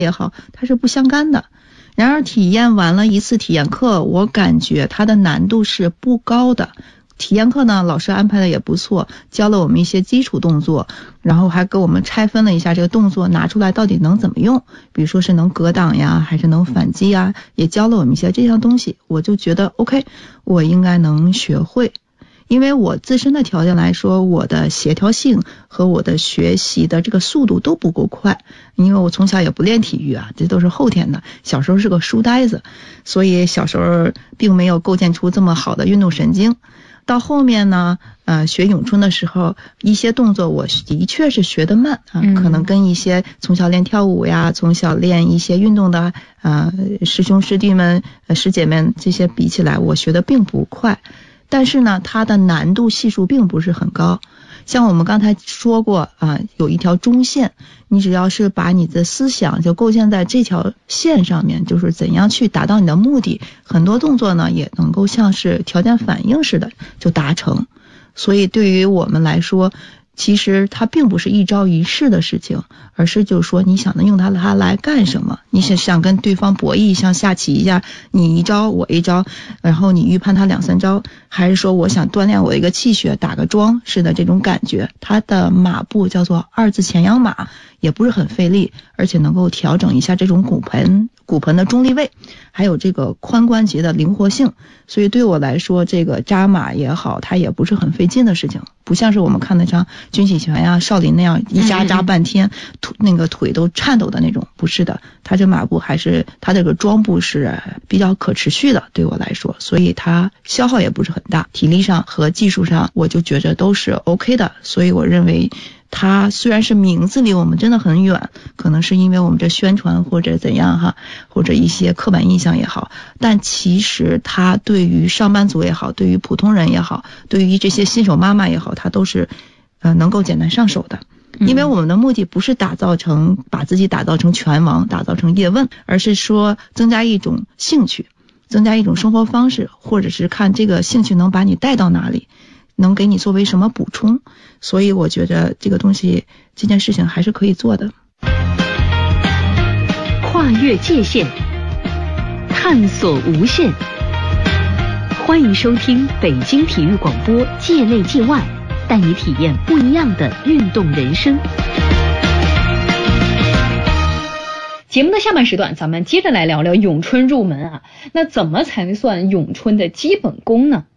也好，它是不相干的。然而体验完了一次体验课，我感觉它的难度是不高的。体验课呢，老师安排的也不错，教了我们一些基础动作，然后还给我们拆分了一下这个动作拿出来到底能怎么用，比如说是能格挡呀，还是能反击呀，也教了我们一些这项东西。我就觉得 OK， 我应该能学会。因为我自身的条件来说，我的协调性和我的学习的这个速度都不够快，因为我从小也不练体育啊，这都是后天的，小时候是个书呆子，所以小时候并没有构建出这么好的运动神经。到后面呢，学咏春的时候，一些动作我的确是学得慢啊，可能跟一些从小练跳舞呀，从小练一些运动的师兄师弟们、师姐们这些比起来，我学得并不快。但是呢，它的难度系数并不是很高。像我们刚才说过有一条中线，你只要是把你的思想就构建在这条线上面，就是怎样去达到你的目的，很多动作呢也能够像是条件反应似的就达成。所以对于我们来说，其实它并不是一招一式的事情，而是就是说你想用它来干什么。你想跟对方博弈，像下棋一样，你一招我一招，然后你预判他2-3招，还是说我想锻炼我一个气血，打个桩似的这种感觉。它的马步叫做2字前仰马，也不是很费力，而且能够调整一下这种骨盆的中立位，还有这个髋关节的灵活性。所以对我来说，这个扎马也好，它也不是很费劲的事情，不像是我们看得上军喜拳呀、少林那样一扎半天，那个腿都颤抖的那种，不是的。它这马步还是它这个桩步是比较可持续的，对我来说，所以它消耗也不是很大，体力上和技术上我就觉得都是 OK 的。所以我认为它虽然是名字离我们真的很远，可能是因为我们这宣传或者怎样哈，或者一些刻板印象也好，但其实它对于上班族也好，对于普通人也好，对于这些新手妈妈也好，它都是能够简单上手的。因为我们的目的不是把自己打造成拳王，打造成叶问，而是说增加一种兴趣，增加一种生活方式，或者是看这个兴趣能把你带到哪里，能给你作为什么补充。所以我觉得这个东西，这件事情还是可以做的。 跨越界限，探索无限。欢迎收听北京体育广播界内界外，带你体验不一样的运动人生。 节目的下半时段，咱们接着来聊聊咏春入门啊。那怎么才算咏春的基本功呢？